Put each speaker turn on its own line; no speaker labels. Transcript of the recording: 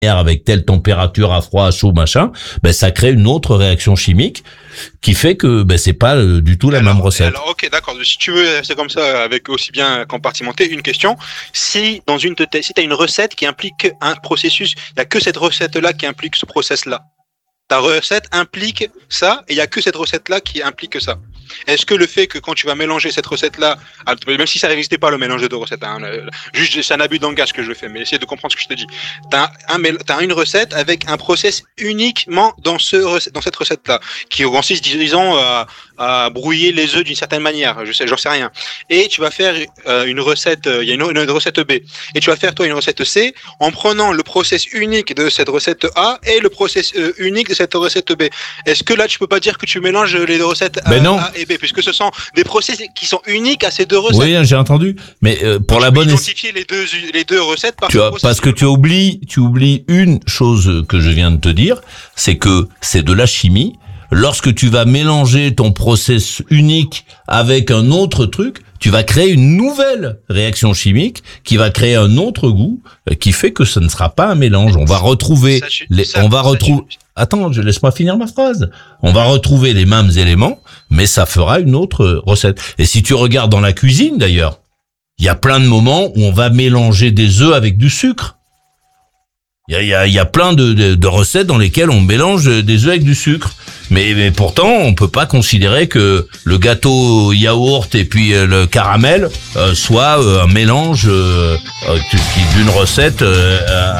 avec telle température, à froid, à chaud, machin, ben ça crée une autre réaction chimique qui fait que ben c'est pas du tout la même recette.
Alors ok, d'accord. Si tu veux, c'est comme ça, avec aussi bien compartimenté. Une question: si dans si t'as une recette qui implique un processus, il y a que cette recette-là qui implique ce process-là. Ta recette implique ça, et il y a que cette recette-là qui implique ça. Est-ce que le fait que quand tu vas mélanger cette recette-là, même si ça n'existait pas le mélange de deux recettes, hein, juste c'est un abus de langage que je fais, mais essaye de comprendre ce que je te dis. T'as une recette avec un process uniquement dans cette recette-là, qui consiste, disons, à brouiller les œufs d'une certaine manière. J'en sais rien. Et tu vas faire une recette, il y a une recette B. Et tu vas faire toi une recette C en prenant le process unique de cette recette A et le process unique de cette recette B. Est-ce que là tu peux pas dire que tu mélanges les deux recettes A et B, puisque ce sont des process qui sont uniques à ces deux recettes?
Oui, j'ai entendu. Mais pour la bonne
identifier les deux recettes par
parce que tu oublies une chose que je viens de te dire, c'est que c'est de la chimie. Lorsque tu vas mélanger ton process unique avec un autre truc, tu vas créer une nouvelle réaction chimique qui va créer un autre goût, qui fait que ce ne sera pas un mélange. On va retrouver Attends, laisse-moi finir ma phrase. On va retrouver les mêmes éléments, mais ça fera une autre recette. Et si tu regardes dans la cuisine, d'ailleurs, il y a plein de moments où on va mélanger des œufs avec du sucre. Il y a plein de recettes dans lesquelles on mélange des œufs avec du sucre. Mais pourtant, on peut pas considérer que le gâteau yaourt et puis le caramel soit un mélange d'une recette